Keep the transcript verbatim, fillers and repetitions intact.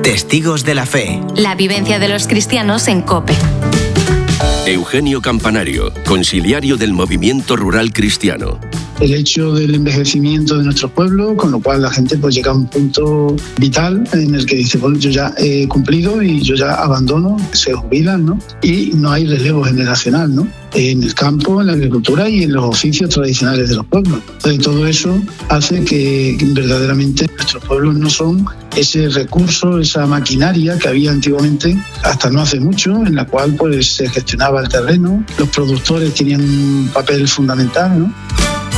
Testigos de la Fe. La vivencia de los cristianos en COPE. Eugenio Campanario, conciliario del Movimiento Rural Cristiano. El hecho del envejecimiento de nuestro pueblo, con lo cual la gente pues llega a un punto vital en el que dice, bueno, yo ya he cumplido y yo ya abandono, se jubilan, ¿no? Y no hay relevo generacional, ¿no? En el campo, en la agricultura y en los oficios tradicionales de los pueblos. Entonces, todo eso hace que verdaderamente nuestros pueblos no son ese recurso, esa maquinaria que había antiguamente, hasta no hace mucho, en la cual pues se gestionaba el terreno, los productores tenían un papel fundamental, ¿no?